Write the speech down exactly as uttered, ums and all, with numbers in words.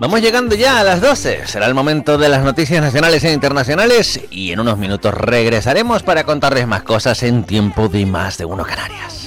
Vamos llegando ya a las doce. Será el momento de las noticias nacionales e internacionales y en unos minutos regresaremos para contarles más cosas en tiempo de Más de Uno Canarias.